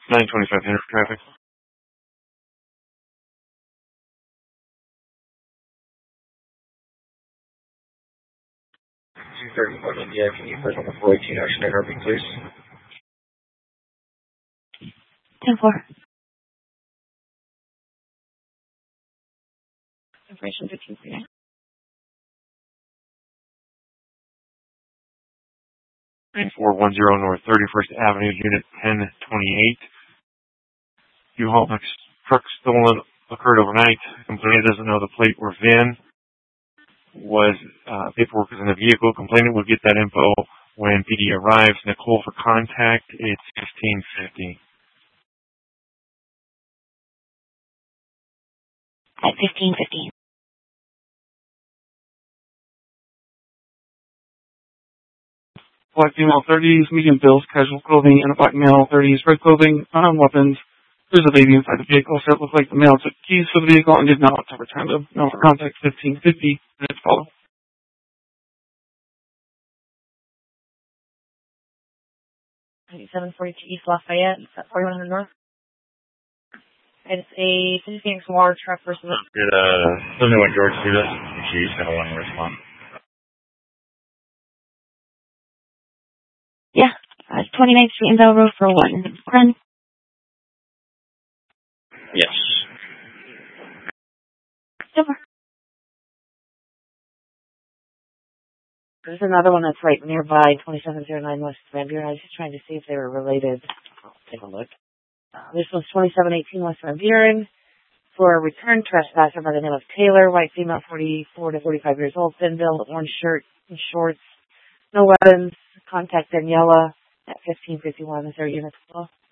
925 Henry traffic. 231 India, can you put on the 418 action at Irving, please? 10-4. Information 15-3. 9410 North 31st Avenue, Unit 1028. U-Haul truck stolen occurred overnight. Complainant doesn't know the plate or VIN. Paperwork is in the vehicle. Complainant will get that info when PD arrives. Nicole for contact, it's 1550. At 15:50. Black female 30s, medium bills, casual clothing, and a black male 30s, red clothing, unarmed weapons. There's a baby inside the vehicle, so it looked like the male took keys for the vehicle and did not want to return them. No for contact 1550, minutes follow. 9742 East Lafayette, 4100 North. It's a 50 Phoenix War truck versus a... Let me know when George see this. She's going to want to respond. Yeah, 29th Street and Bell Road for 1. Friend? Yes. Super. There's another one that's right nearby, 2709 West Van Buren. I was just trying to see if they were related. I'll take a look. This one's 2718 West Van Buren for a return trespasser by the name of Taylor, white female, 44 to 45 years old, thin build, orange shirt and shorts, no weapons, contact Daniela at 1551. Is there a unit 12?